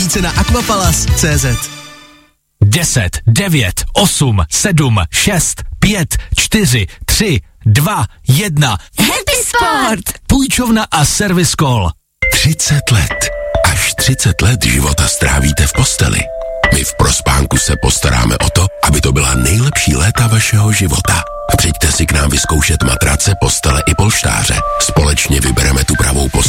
Více na aquapalace.cz. 10, 9, 8, 7, 6, 5, 4, 3, 2, 1. Happy Sport! Půjčovna a Service Call. 30 let. Až 30 let života strávíte v posteli. My v Prospánku se postaráme o to, aby to byla nejlepší léta vašeho života. Přijďte si k nám vyzkoušet matrace, postele i polštáře. Společně vybereme tu pravou postel